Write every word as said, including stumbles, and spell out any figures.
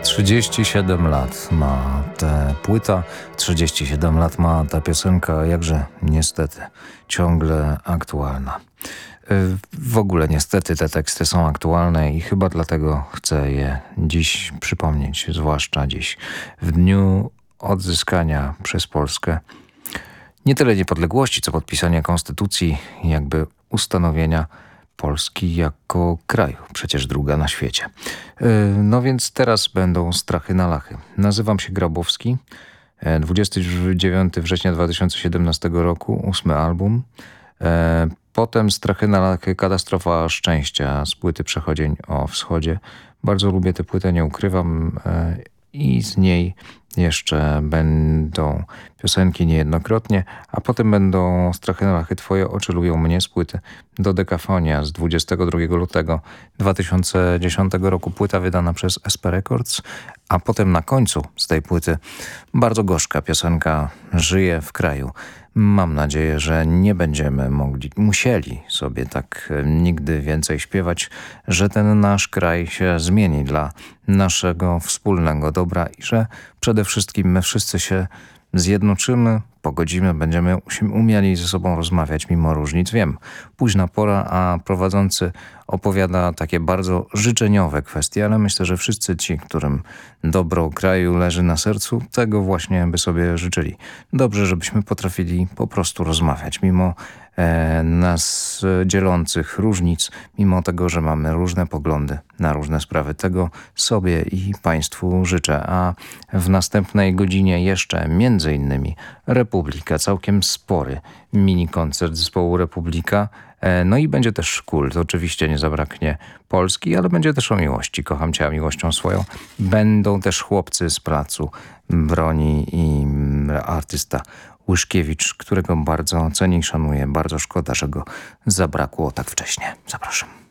trzydzieści siedem lat ma ta płyta, trzydzieści siedem lat ma ta piosenka, jakże niestety ciągle aktualna. W ogóle niestety te teksty są aktualne i chyba dlatego chcę je dziś przypomnieć, zwłaszcza dziś, w dniu odzyskania przez Polskę nie tyle niepodległości, co podpisania konstytucji, jakby ustanowienia Polski jako kraju, przecież druga na świecie. No więc teraz będą strachy na lachy. Nazywam się Grabowski, dwudziestego dziewiątego września dwa tysiące siedemnastego roku, ósmy album. Potem Strachy na lachy, Katastrofa szczęścia z płyty Przechodzień o wschodzie. Bardzo lubię tę płytę, nie ukrywam, i z niej jeszcze będą piosenki niejednokrotnie, a potem będą Strachy na lachy, Twoje oczy lubią mnie z płyty Dodekafonia z dwudziestego drugiego lutego dwa tysiące dziesiątego roku, płyta wydana przez S P Records, a potem na końcu z tej płyty bardzo gorzka piosenka Żyję w kraju. Mam nadzieję, że nie będziemy mogli, musieli sobie tak nigdy więcej śpiewać, że ten nasz kraj się zmieni dla naszego wspólnego dobra i że przede wszystkim my wszyscy się zjednoczymy, pogodzimy, będziemy umieli ze sobą rozmawiać mimo różnic. Wiem, późna pora, a prowadzący opowiada takie bardzo życzeniowe kwestie, ale myślę, że wszyscy ci, którym dobro kraju leży na sercu, tego właśnie by sobie życzyli. Dobrze, żebyśmy potrafili po prostu rozmawiać, mimo e, nas dzielących różnic, mimo tego, że mamy różne poglądy na różne sprawy. Tego sobie i Państwu życzę. A w następnej godzinie jeszcze między innymi Republika, całkiem spory mini koncert zespołu Republika. No i będzie też kult. Oczywiście nie zabraknie Polski, ale będzie też o miłości. Kocham Cię miłością swoją. Będą też chłopcy z placu Broni i artysta Łyszkiewicz, którego bardzo cenię i szanuję. Bardzo szkoda, że go zabrakło tak wcześnie. Zapraszam.